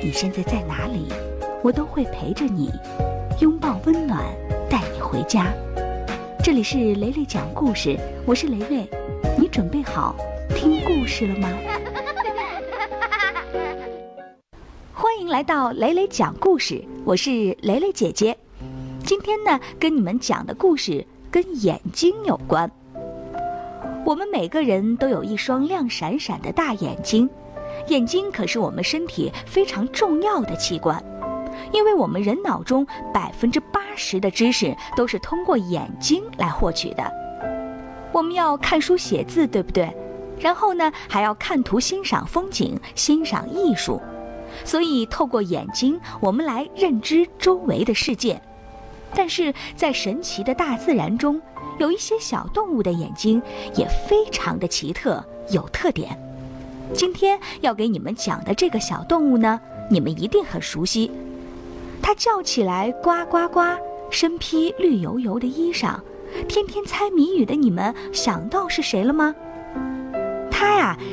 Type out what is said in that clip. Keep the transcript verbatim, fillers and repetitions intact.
你现在在哪里，我都会陪着你，拥抱温暖，带你回家。这里是雷雷讲故事，我是雷雷，你准备好听故事了吗？欢迎来到雷雷讲故事，我是雷雷姐姐。今天呢，跟你们讲的故事跟眼睛有关。我们每个人都有一双亮闪闪的大眼睛，眼睛可是我们身体非常重要的器官，因为我们人脑中百分之八十的知识都是通过眼睛来获取的。我们要看书写字，对不对？然后呢，还要看图欣赏风景，欣赏艺术。所以透过眼睛，我们来认知周围的世界。但是在神奇的大自然中，有一些小动物的眼睛也非常的奇特，有特点。今天要给你们讲的这个小动物呢，你们一定很熟悉。它叫起来呱呱呱，身披绿油油的衣裳，天天猜谜语的你们想到是谁了吗？